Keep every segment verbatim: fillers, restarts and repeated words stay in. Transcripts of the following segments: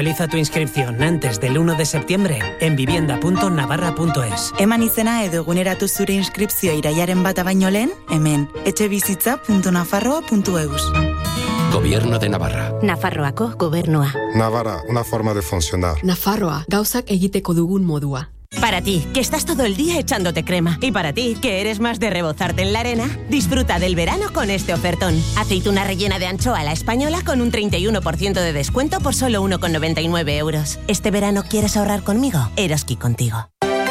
Realiza tu inscripción antes del uno de septiembre en vivienda punto navarra punto es. Eman izena edo eguneratu zure inskripzioa iraiaren bata baino lehen, hemen etxebizitza punto nafarroa punto eus. Gobierno de Navarra. Nafarroako gobernua. Navarra, una forma de funcionar. Nafarroa, gauzak egiteko dugun modua. Para ti, que estás todo el día echándote crema. Y para ti, que eres más de rebozarte en la arena, disfruta del verano con este ofertón. Aceituna rellena de anchoa a la española con un treinta y uno por ciento de descuento por solo uno con noventa y nueve euros. ¿Este verano quieres ahorrar conmigo? Eroski contigo.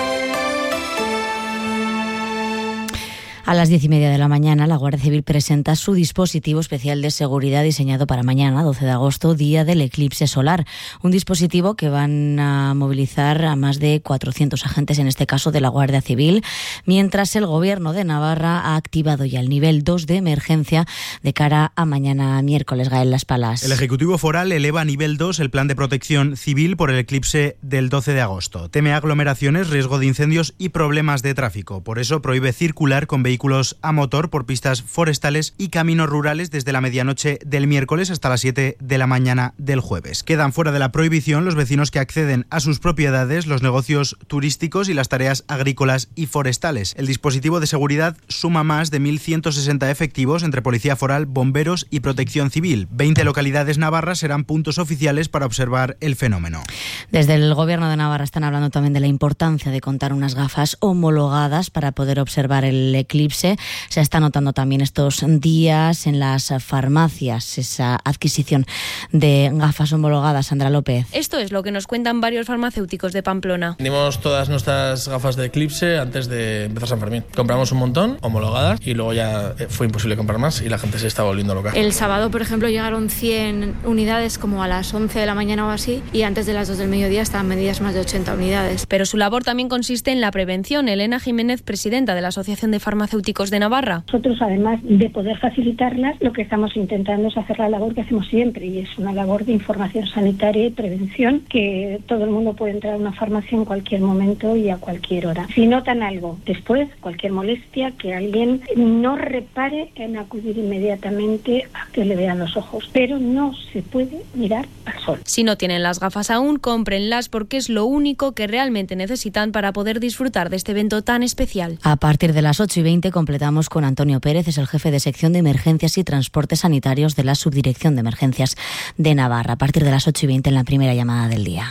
A las diez y media de la mañana, la Guardia Civil presenta su dispositivo especial de seguridad diseñado para mañana, doce de agosto, día del eclipse solar. Un dispositivo que van a movilizar a más de cuatrocientos agentes, en este caso de la Guardia Civil, mientras el Gobierno de Navarra ha activado ya el nivel dos de emergencia de cara a mañana miércoles. Gael Las Palas. El Ejecutivo Foral eleva a nivel dos el plan de protección civil por el eclipse del doce de agosto. Teme aglomeraciones, riesgo de incendios y problemas de tráfico. Por eso prohíbe circular con vehículos a motor por pistas forestales y caminos rurales desde la medianoche del miércoles hasta las siete de la mañana del jueves. Quedan fuera de la prohibición los vecinos que acceden a sus propiedades, los negocios turísticos y las tareas agrícolas y forestales. El dispositivo de seguridad suma más de mil ciento sesenta efectivos entre Policía Foral, bomberos y Protección Civil. veinte localidades navarras serán puntos oficiales para observar el fenómeno. Desde el Gobierno de Navarra están hablando también de la importancia de contar unas gafas homologadas para poder observar el eclipse. Se está notando también estos días en las farmacias esa adquisición de gafas homologadas. Sandra López. Esto es lo que nos cuentan varios farmacéuticos de Pamplona. Vendimos todas nuestras gafas de eclipse antes de empezar San Fermín. Compramos un montón, homologadas, y luego ya fue imposible comprar más y la gente se está volviendo loca. El sábado, por ejemplo, llegaron cien unidades como a las once de la mañana o así, y antes de las dos del mediodía estaban vendidas más de ochenta unidades. Pero su labor también consiste en la prevención. Elena Jiménez, presidenta de la Asociación de Farmacéuticos de Navarra. Nosotros, además de poder facilitarlas, lo que estamos intentando es hacer la labor que hacemos siempre, y es una labor de información sanitaria y prevención, que todo el mundo puede entrar a una farmacia en cualquier momento y a cualquier hora. Si notan algo después, cualquier molestia, que alguien no repare en acudir inmediatamente a que le vean los ojos, pero no se puede mirar al sol. Si no tienen las gafas aún, cómprenlas, porque es lo único que realmente necesitan para poder disfrutar de este evento tan especial. A partir de las ocho y veinte completamos con Antonio Pérez, es el jefe de sección de emergencias y transportes sanitarios de la Subdirección de Emergencias de Navarra. A partir de las ocho y veinte en la primera llamada del día.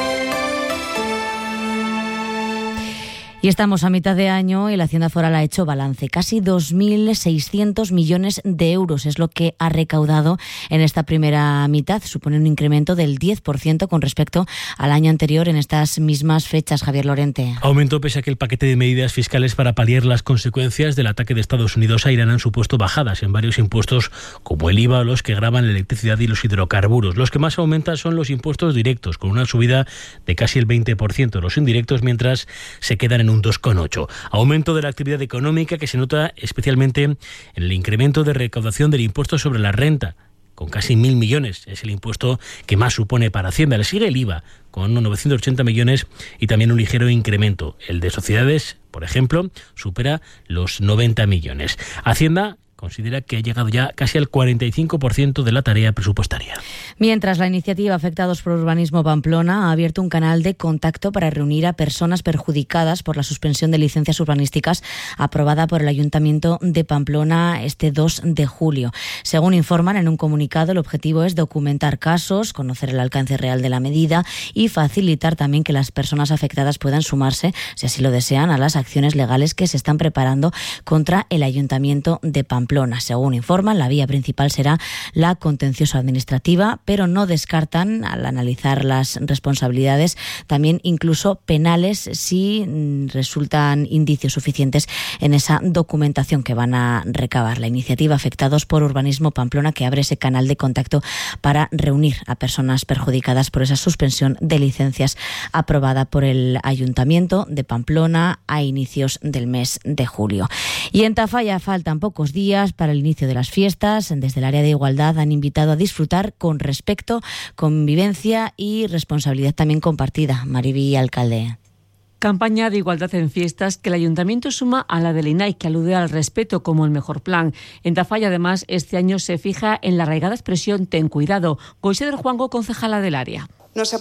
Y estamos a mitad de año y la Hacienda Foral ha hecho balance. Casi dos mil seiscientos millones de euros es lo que ha recaudado en esta primera mitad. Supone un incremento del diez por ciento con respecto al año anterior en estas mismas fechas. Javier Lorente. Aumentó pese a que el paquete de medidas fiscales para paliar las consecuencias del ataque de Estados Unidos a Irán han supuesto bajadas en varios impuestos como el I V A o los que gravan la electricidad y los hidrocarburos. Los que más aumentan son los impuestos directos, con una subida de casi el veinte por ciento. Los indirectos, mientras se quedan en un dos coma ocho. Aumento de la actividad económica que se nota especialmente en el incremento de recaudación del impuesto sobre la renta, con casi mil millones. Es el impuesto que más supone para Hacienda. Le sigue el I V A, con novecientos ochenta millones, y también un ligero incremento. El de sociedades, por ejemplo, supera los noventa millones. Hacienda considera que ha llegado ya casi al cuarenta y cinco por ciento de la tarea presupuestaria. Mientras, la iniciativa Afectados por Urbanismo Pamplona ha abierto un canal de contacto para reunir a personas perjudicadas por la suspensión de licencias urbanísticas aprobada por el Ayuntamiento de Pamplona este dos de julio. Según informan en un comunicado, el objetivo es documentar casos, conocer el alcance real de la medida y facilitar también que las personas afectadas puedan sumarse, si así lo desean, a las acciones legales que se están preparando contra el Ayuntamiento de Pamplona. Según informan, la vía principal será la contencioso administrativa, pero no descartan, al analizar las responsabilidades, también incluso penales si resultan indicios suficientes en esa documentación que van a recabar. La iniciativa Afectados por Urbanismo Pamplona, que abre ese canal de contacto para reunir a personas perjudicadas por esa suspensión de licencias aprobada por el Ayuntamiento de Pamplona a inicios del mes de julio. Y en Tafalla faltan pocos días para el inicio de las fiestas. Desde el área de igualdad han invitado a disfrutar con respeto, convivencia y responsabilidad también compartida. Mariví Alcalde. Campaña de igualdad en fiestas que el Ayuntamiento suma a la del I N A I, que alude al respeto como el mejor plan. En Tafalla, además, este año se fija en la arraigada expresión «ten cuidado». Goiseder Juango, concejala del área. no se